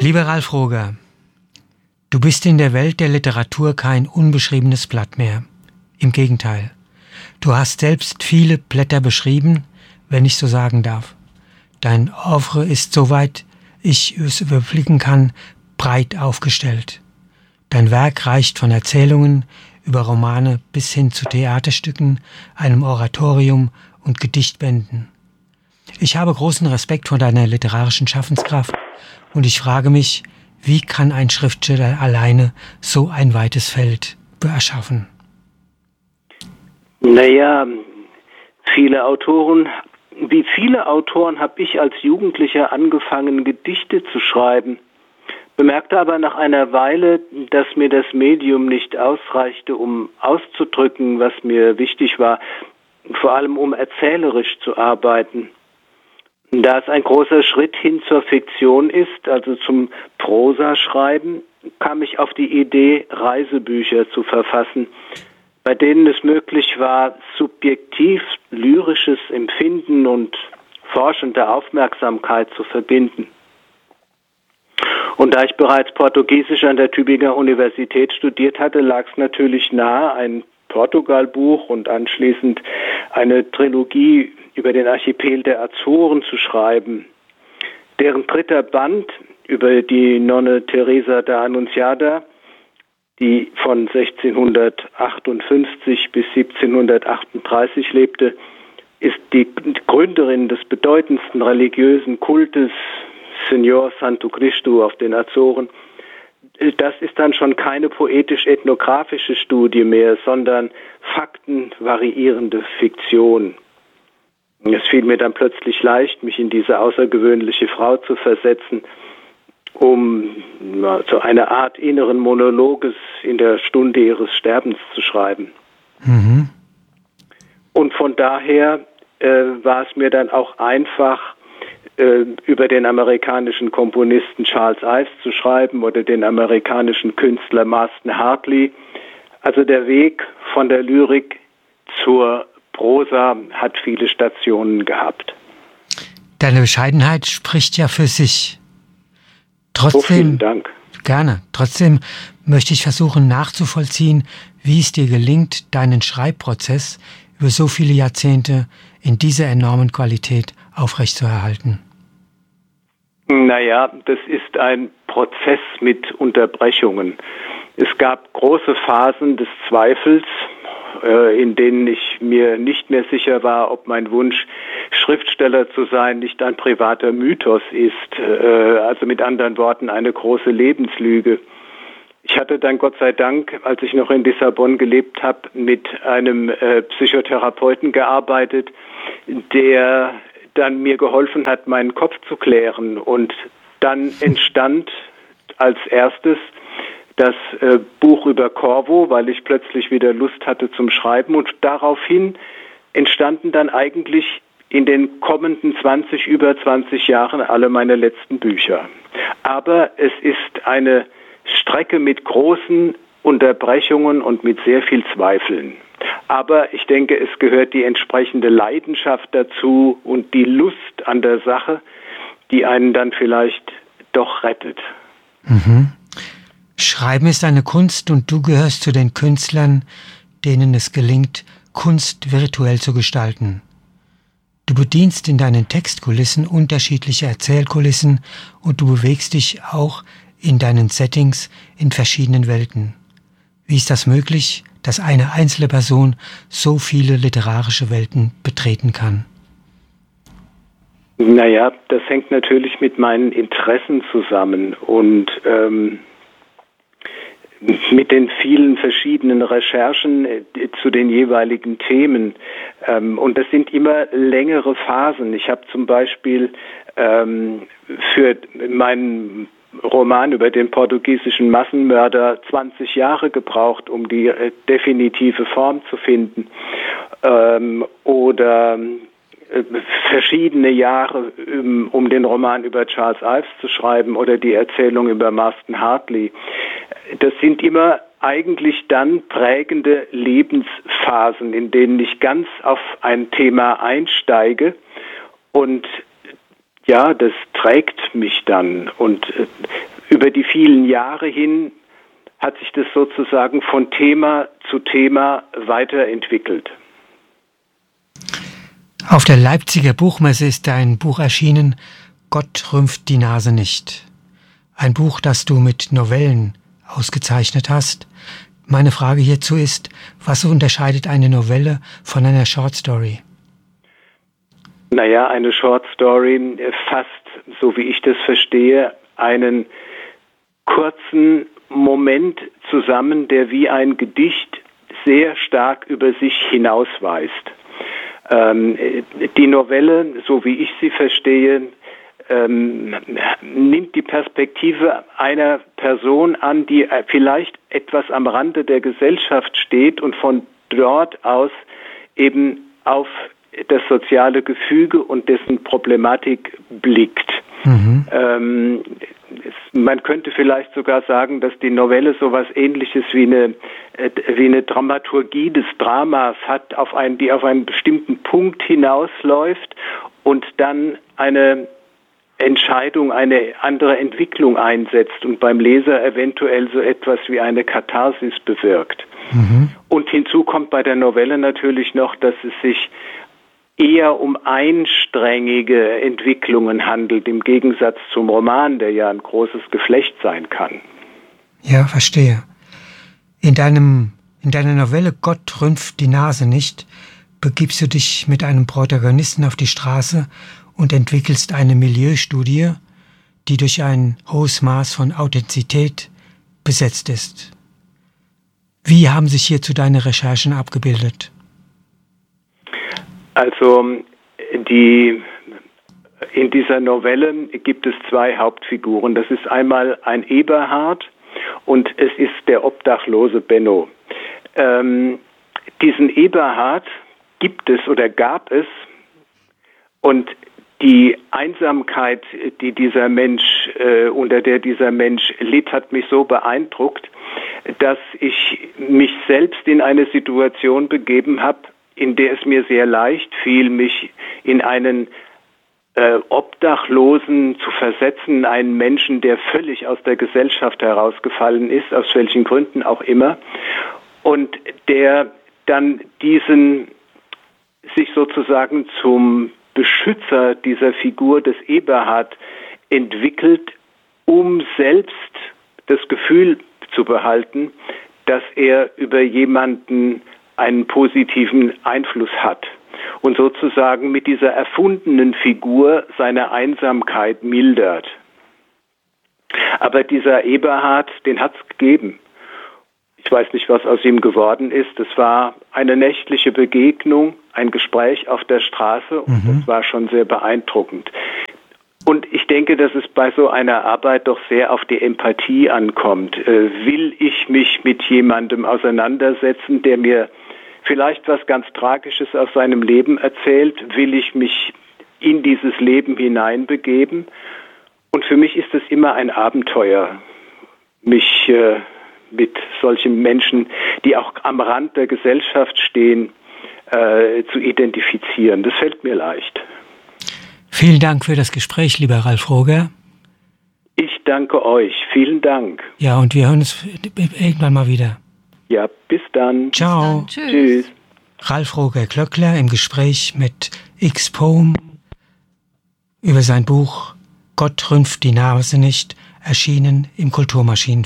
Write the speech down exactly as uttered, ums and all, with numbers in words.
Lieber Ralf Roger, du bist in der Welt der Literatur kein unbeschriebenes Blatt mehr. Im Gegenteil. Du hast selbst viele Blätter beschrieben, wenn ich so sagen darf. Dein Oeuvre ist, soweit ich es überblicken kann, breit aufgestellt. Dein Werk reicht von Erzählungen über Romane bis hin zu Theaterstücken, einem Oratorium und Gedichtbänden. Ich habe großen Respekt vor deiner literarischen Schaffenskraft und ich frage mich, wie kann ein Schriftsteller alleine so ein weites Feld erschaffen? Naja, viele Autoren, wie viele Autoren habe ich als Jugendlicher angefangen, Gedichte zu schreiben, bemerkte aber nach einer Weile, dass mir das Medium nicht ausreichte, um auszudrücken, was mir wichtig war, vor allem um erzählerisch zu arbeiten. Da es ein großer Schritt hin zur Fiktion ist, also zum Prosaschreiben, kam ich auf die Idee, Reisebücher zu verfassen, bei denen es möglich war, subjektiv lyrisches Empfinden und forschende Aufmerksamkeit zu verbinden. Und da ich bereits Portugiesisch an der Tübinger Universität studiert hatte, lag es natürlich nahe, ein Portugal-Buch und anschließend eine Trilogie über den Archipel der Azoren zu schreiben. Deren dritter Band über die Nonne Teresa da Annunziata, die von sechzehnhundertachtundfünfzig bis siebzehnhundertachtunddreißig lebte, ist die Gründerin des bedeutendsten religiösen Kultes Señor Santo Cristo auf den Azoren. Das ist dann schon keine poetisch-ethnografische Studie mehr, sondern faktenvariierende Fiktion. Es fiel mir dann plötzlich leicht, mich in diese außergewöhnliche Frau zu versetzen, um so eine Art inneren Monologes in der Stunde ihres Sterbens zu schreiben. Mhm. Und von daher äh, war es mir dann auch einfach, über den amerikanischen Komponisten Charles Ives zu schreiben oder den amerikanischen Künstler Marston Hartley. Also der Weg von der Lyrik zur Prosa hat viele Stationen gehabt. Deine Bescheidenheit spricht ja für sich. Trotzdem, oh, vielen Dank. Gerne. Trotzdem möchte ich versuchen nachzuvollziehen, wie es dir gelingt, deinen Schreibprozess über so viele Jahrzehnte in dieser enormen Qualität aufrechtzuerhalten. Naja, das ist ein Prozess mit Unterbrechungen. Es gab große Phasen des Zweifels, äh, in denen ich mir nicht mehr sicher war, ob mein Wunsch, Schriftsteller zu sein, nicht ein privater Mythos ist, äh, also mit anderen Worten eine große Lebenslüge. Ich hatte dann Gott sei Dank, als ich noch in Lissabon gelebt habe, mit einem äh, Psychotherapeuten gearbeitet, der dann mir geholfen hat, meinen Kopf zu klären. Und dann entstand als erstes das äh, Buch über Corvo, weil ich plötzlich wieder Lust hatte zum Schreiben. Und daraufhin entstanden dann eigentlich in den kommenden zwanzig, über zwanzig Jahren alle meine letzten Bücher. Aber es ist eine Strecke mit großen Unterbrechungen und mit sehr viel Zweifeln. Aber ich denke, es gehört die entsprechende Leidenschaft dazu und die Lust an der Sache, die einen dann vielleicht doch rettet. Mhm. Schreiben ist eine Kunst und du gehörst zu den Künstlern, denen es gelingt, Kunst virtuell zu gestalten. Du bedienst in deinen Textkulissen unterschiedliche Erzählkulissen und du bewegst dich auch in deinen Settings in verschiedenen Welten. Wie ist das möglich, dass eine einzelne Person so viele literarische Welten betreten kann? Naja, das hängt natürlich mit meinen Interessen zusammen und ähm, mit den vielen verschiedenen Recherchen äh, zu den jeweiligen Themen. Ähm, und das sind immer längere Phasen. Ich habe zum Beispiel ähm, für meinen Roman über den portugiesischen Massenmörder zwanzig Jahre gebraucht, um die äh, definitive Form zu finden. Ähm, oder äh, verschiedene Jahre, um, um den Roman über Charles Ives zu schreiben oder die Erzählung über Marston Hartley. Das sind immer eigentlich dann prägende Lebensphasen, in denen ich ganz auf ein Thema einsteige und ja, das trägt mich dann und über die vielen Jahre hin hat sich das sozusagen von Thema zu Thema weiterentwickelt. Auf der Leipziger Buchmesse ist dein Buch erschienen, Gott rümpft die Nase nicht. Ein Buch, das du mit Novellen ausgezeichnet hast. Meine Frage hierzu ist, was unterscheidet eine Novelle von einer Short Story? Naja, eine Short Story fasst, so wie ich das verstehe, einen kurzen Moment zusammen, der wie ein Gedicht sehr stark über sich hinausweist. Ähm, die Novelle, so wie ich sie verstehe, ähm, nimmt die Perspektive einer Person an, die vielleicht etwas am Rande der Gesellschaft steht und von dort aus eben auf das soziale Gefüge und dessen Problematik blickt. Mhm. Ähm, es, man könnte vielleicht sogar sagen, dass die Novelle sowas Ähnliches wie eine, äh, wie eine Dramaturgie des Dramas hat, auf einen, die auf einen bestimmten Punkt hinausläuft und dann eine Entscheidung, eine andere Entwicklung einsetzt und beim Leser eventuell so etwas wie eine Katharsis bewirkt. Mhm. Und hinzu kommt bei der Novelle natürlich noch, dass es sich eher um einsträngige Entwicklungen handelt, im Gegensatz zum Roman, der ja ein großes Geflecht sein kann. Ja, verstehe. In deinem, in deiner Novelle Gott rümpft die Nase nicht, begibst du dich mit einem Protagonisten auf die Straße und entwickelst eine Milieustudie, die durch ein hohes Maß von Authentizität besetzt ist. Wie haben sich hierzu deine Recherchen abgebildet? Also die, in dieser Novelle gibt es zwei Hauptfiguren. Das ist einmal ein Eberhard und es ist der obdachlose Benno. Ähm, diesen Eberhard gibt es oder gab es und die Einsamkeit, die dieser Mensch, äh, unter der dieser Mensch litt, hat mich so beeindruckt, dass ich mich selbst in eine Situation begeben habe, in der es mir sehr leicht fiel, mich in einen äh, Obdachlosen zu versetzen, einen Menschen, der völlig aus der Gesellschaft herausgefallen ist, aus welchen Gründen auch immer, und der dann diesen sich sozusagen zum Beschützer dieser Figur des Eberhard entwickelt, um selbst das Gefühl zu behalten, dass er über jemanden einen positiven Einfluss hat und sozusagen mit dieser erfundenen Figur seine Einsamkeit mildert. Aber dieser Eberhard, den hat es gegeben. Ich weiß nicht, was aus ihm geworden ist. Es war eine nächtliche Begegnung, ein Gespräch auf der Straße und mhm. das war schon sehr beeindruckend. Und ich denke, dass es bei so einer Arbeit doch sehr auf die Empathie ankommt. Äh, will ich mich mit jemandem auseinandersetzen, der mir vielleicht was ganz Tragisches aus seinem Leben erzählt? Will ich mich in dieses Leben hineinbegeben? Und für mich ist es immer ein Abenteuer, mich äh, mit solchen Menschen, die auch am Rand der Gesellschaft stehen, äh, zu identifizieren. Das fällt mir leicht. Vielen Dank für das Gespräch, lieber Ralf Roger. Ich danke euch. Vielen Dank. Ja, und wir hören uns irgendwann mal wieder. Ja, bis dann. Ciao. Bis dann. Tschüss. Tschüss. Ralf Roger Klöckler im Gespräch mit X-Poem über sein Buch Gott rümpft die Nase nicht, erschienen im Kulturmaschinen